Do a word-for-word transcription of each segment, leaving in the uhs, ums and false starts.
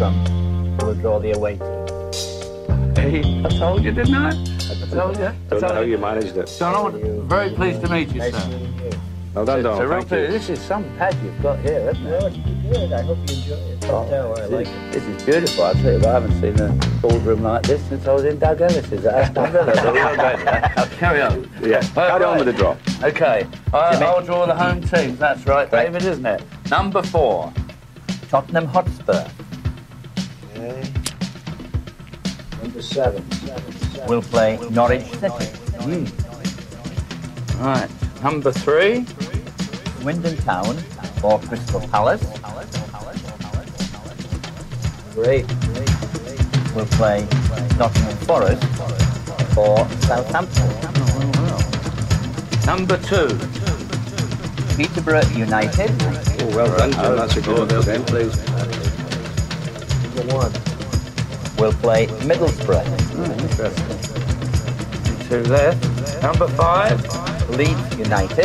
Trump will draw the away team. Hey, I told you, didn't I? I told you. I Don't know told how you. you managed it. Donald, very pleased to meet you, Nice sir. meeting you. Well done, So, Donald. real Thank pleasure. you. This is some pad you've got here, isn't it? No, it's good. I hope you enjoy it. Oh, Tell I like this, it. this is beautiful. I'll tell you what, I haven't seen a ballroom like this since I was in Doug Ellis's at Aston Villa. So we'll go there. Now, carry on. Yeah, carry on with the draw. Okay, I, Jimmy. I'll draw the home team. That's right, Right. David, isn't it? Number four, Tottenham Hotspur. Okay. Number seven. Will play Norwich City. Right. Number three. Swindon Town or Crystal Palace. Great. Will play Nottingham Forest or Southampton. Number two. Peterborough United Oh, well done, Jim. That's a good one for them. Number one. will play Middlesbrough. Interesting. Two left. Number five. Leeds United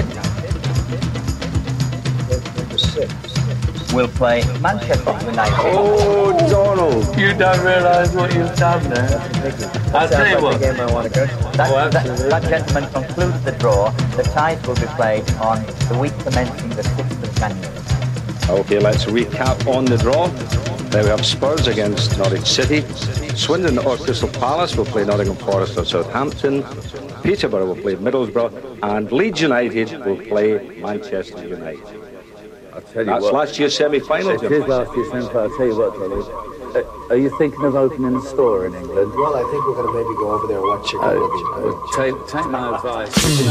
Number six. will play Manchester United. Oh, Donald. You don't realise what you've done there. I'll Sounds tell you like what. the game I want to go. That, Oh, that, that gentleman concludes the draw. The ties will be played on the week commencing the sixth of January. Okay, let's recap on the draw. There we have Spurs against Norwich City. Swindon or Crystal Palace will play Nottingham Forest or Southampton. Peterborough will play Middlesbrough. And Leeds United will play Manchester United. I'll tell That's last year's semi-final. It is last year's semi-final. I'll tell you what, Kelly. Uh, are you thinking of opening a store in England? Well, I think we're going to maybe go over there and watch chicken Uh, nuggets. Take, take my advice.